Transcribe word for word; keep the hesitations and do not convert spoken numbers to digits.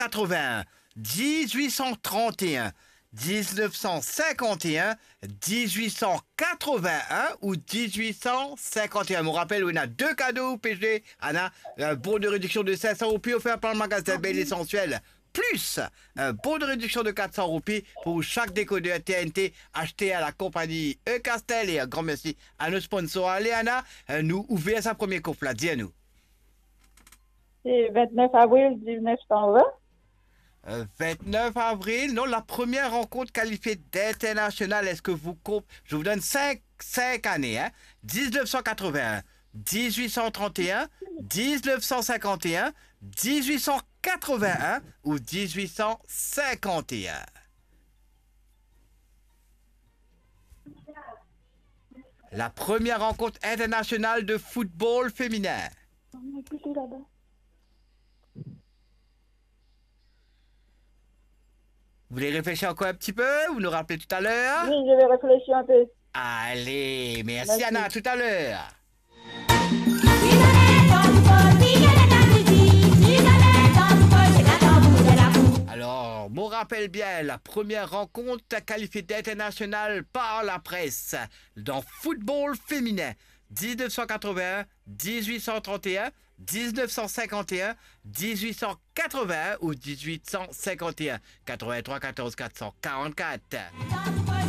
quatre-vingt-un, dix-huit cent trente et un, dix-neuf cent cinquante et un, dix-huit cent quatre-vingt-un ou dix-huit cent cinquante et un. Je vous rappelle, on a deux cadeaux P G. On a un bon de réduction de cinq cents roupies offert par le magasin Belle Essentiel. Plus un bon de réduction de quatre cents roupies pour chaque décodeur T N T acheté à la compagnie E-Castel. Et un grand merci à nos sponsors. Léana, nous ouvrons sa première coupe là. Dis-nous. C'est vingt-neuf avril mille neuf cent vingt. Euh, vingt-neuf avril, non, la première rencontre qualifiée d'international, est-ce que vous comptez? Je vous donne cinq, cinq années, hein? dix-neuf cent quatre-vingt-un, dix-huit cent trente et un, dix-neuf cent cinquante et un, dix-huit cent quatre-vingt-un ou dix-huit cent cinquante et un. La première rencontre internationale de football féminin. Vous voulez réfléchir encore un petit peu? Vous nous rappelez tout à l'heure? Oui, je vais réfléchir un peu. Allez, merci, Merci. Anna, à tout à l'heure. Alors, me rappelle bien la première rencontre qualifiée d'international par la presse dans football féminin. dix-neuf cent quatre-vingt-un, dix-huit cent trente et un, dix-neuf cent cinquante et un, dix-huit cent quatre-vingt-un ou dix-huit cent cinquante et un. quatre-vingt-trois quatorze quatre cent quarante-quatre.